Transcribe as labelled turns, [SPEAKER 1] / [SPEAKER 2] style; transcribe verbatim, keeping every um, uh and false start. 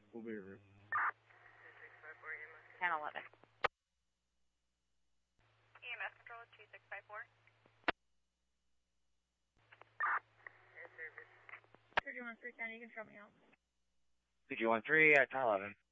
[SPEAKER 1] We'll be here.
[SPEAKER 2] ten eleven.
[SPEAKER 3] E M S control two six five four.
[SPEAKER 2] three one three ten, you can show me out.
[SPEAKER 4] two one three at ten eleven.